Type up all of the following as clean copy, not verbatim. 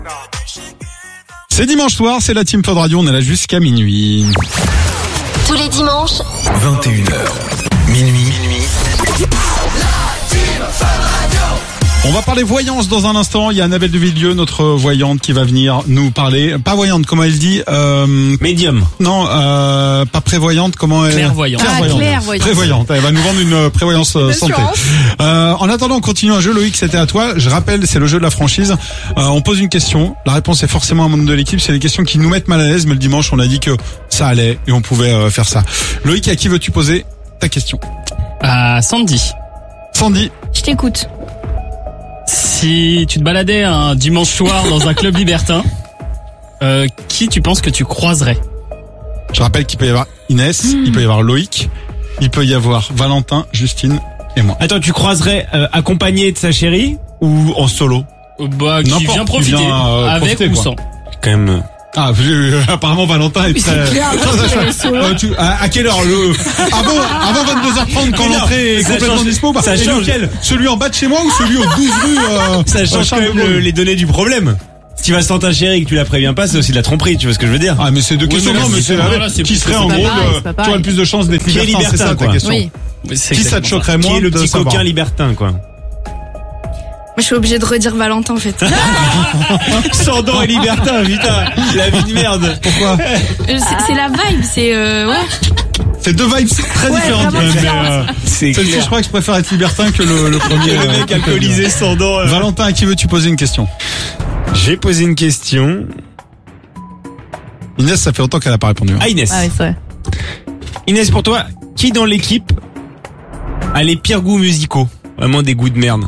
C'est dimanche soir, c'est la Team Pod Radio, on est là jusqu'à minuit. Tous les dimanches, 21h, minuit. On va parler voyance dans un instant. Il y a Annabelle de Villieu, notre voyante, qui va venir nous parler. Pas voyante, comment elle dit Médium. Non, pas prévoyante, comment elle... Clairvoyante. Clairvoyante. Prévoyante. Elle va nous vendre une prévoyance santé. En attendant, on continue un jeu. Loïc, c'était à toi. Je rappelle, c'est le jeu de la franchise. On pose une question. La réponse est forcément un membre de l'équipe. C'est des questions qui nous mettent mal à l'aise, mais le dimanche, on a dit que ça allait et on pouvait faire ça. Loïc, à qui veux-tu poser ta question? À Sandy. Sandy. Je t'écoute. Si tu te baladais un dimanche soir dans un club libertin, qui tu penses que tu croiserais? Je rappelle qu'il peut y avoir Inès, il peut y avoir Loïc, il peut y avoir Valentin, Justine et moi. Attends, tu croiserais accompagné de sa chérie ou en solo? Bah, qui vient profiter, avec profiter, ou quoi. sans. Quand même. Ah, apparemment Valentin est très... à quelle heure avant 22h30 quand l'entrée est complètement dispo, ça et change. lequel? Celui en bas de chez moi ou celui aux 12 rues Ça change quand même les données du problème. Si tu vas sans ta chérie et que tu la préviens pas, c'est aussi de la tromperie, tu vois ce que je veux dire? Ah, mais c'est deux questions. Non, mais c'est qui serait en gros tu aurais le plus de chances d'être libertin, c'est ça ta question. Oui. Qui ça te choquerait moins? Qui est le de petit savoir coquin libertin, quoi? Moi, je suis obligée de redire Valentin, en fait. Sandor et libertin, putain, la vie de merde. Pourquoi? C'est la vibe, c'est ouais. C'est deux vibes très différentes. C'est Celle-ci, je crois que je préfère être libertin que le premier. Le mec alcoolisé, Sandor. Valentin, à qui veux-tu poser une question? J'ai posé une question. Inès, ça fait longtemps qu'elle n'a pas répondu. Ah, Inès. Ah oui, c'est vrai. Inès, pour toi, qui dans l'équipe a les pires goûts musicaux? Vraiment des goûts de merde.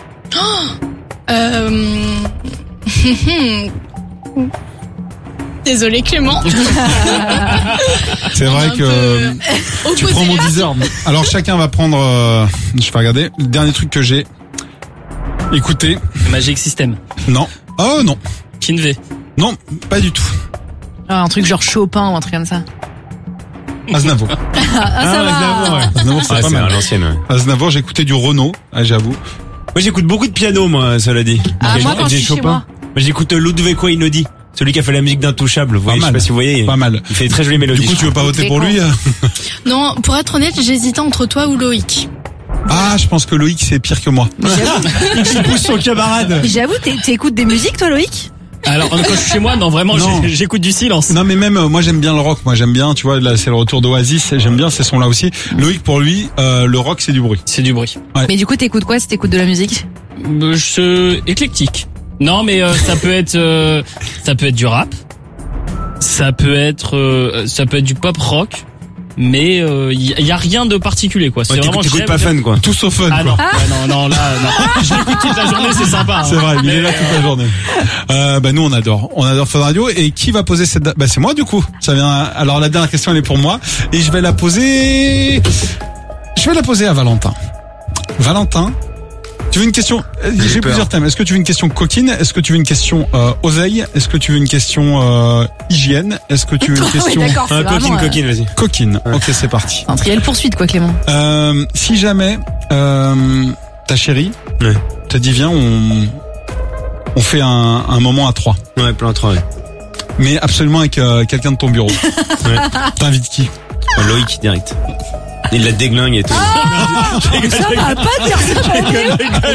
Désolé Clément. C'est vrai que tu prends mon 10 heures. Alors chacun va prendre, je vais regarder, le dernier truc que j'ai écouté. Magic System. Non. Oh non. Kinvey. Non, pas du tout. Ah, un truc genre Chopin ou un truc comme ça. Aznavour. Ça va. Aznavour, c'est pas c'est mal. à l'ancienne, ouais. Aznavour, j'ai écouté du Renaud, j'avoue. Moi, j'écoute beaucoup de piano, moi, cela dit. Ah, J'ai- moi, quand j'ai je suis chez Chopin. moi. Moi, j'écoute Ludovico Einaudi, celui qui a fait la musique d'Intouchable. Vous voyez, je sais mal. pas si vous voyez. Pas mal. Il fait des très jolies mélodies. Du coup, tu veux pas voter pour lui? Non, pour être honnête, j'hésitais entre toi ou Loïc. Ah, je pense que Loïc, c'est pire que moi. Il pousse son camarade. J'avoue, t'écoutes des musiques, toi, Loïc? Alors, quand je suis chez moi, non, vraiment, Non. j'écoute du silence. Non, mais même, moi, j'aime bien le rock. Moi, j'aime bien, tu vois, là, c'est le retour d'Oasis. J'aime bien ces sons-là aussi. Loïc, pour lui, le rock, c'est du bruit. C'est du bruit. Mais du coup, t'écoutes quoi si t'écoutes de la musique? Éclectique. Non, mais ça peut être du rap. Ça peut être du pop rock. Mais il y a rien de particulier, quoi. C'est Ouais, vraiment t'écoutes pas fun, quoi. Tout sauf fun, Ah quoi. non, ouais, non, là, non. Je l'écoute toute la journée, c'est sympa. C'est vrai, il est là toute la journée. Bah nous on adore Fun Radio. Et qui va poser cette? Bah c'est moi du coup. Ça vient. Alors la dernière question elle est pour moi et je vais la poser à Valentin. Valentin, tu veux une question? J'ai plusieurs thèmes. Est-ce que tu veux une question coquine? Est-ce que tu veux une question oseille? Est-ce que tu veux une question hygiène? Est-ce que tu veux une question Oui, d'accord, c'est vraiment, Coquine, vas-y. coquine? Ok, c'est parti. un triel poursuite, quoi, Clément. Si jamais ta chérie Ouais. te dit viens on fait un moment à 3. Ouais, plein de travail. Mais absolument avec quelqu'un de ton bureau. Ouais. T'invites qui? Loïc, direct. Il la déglingue et tout. Ça va pas dire ça,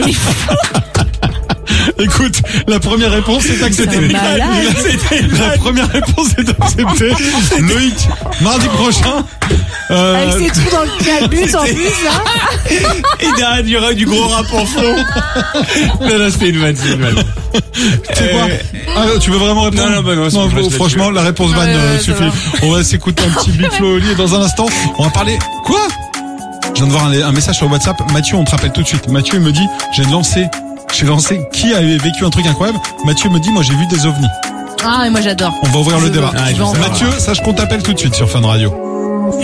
Écoute, la première réponse est acceptée. C'est malade. La première réponse est acceptée. Loïc, mardi prochain. avec ses trous dans le calbus en plus, là. Et derrière du gros rap en fond. Non, c'était une vanne, C'est quoi? Tu veux vraiment répondre? Non, bah non, c'est bon, je reste franchement, la réponse vanne suffit. On va s'écouter un petit Big Flo Oli dans un instant. On va parler. Quoi? Je viens de voir un message sur WhatsApp. Mathieu, on te rappelle tout de suite. Mathieu me dit, j'ai lancé qui a vécu un truc incroyable. Mathieu me dit, moi j'ai vu des ovnis. Ah, et moi j'adore. On va ouvrir le débat. Ah, Mathieu, sache qu'on t'appelle tout de suite sur Fun Radio.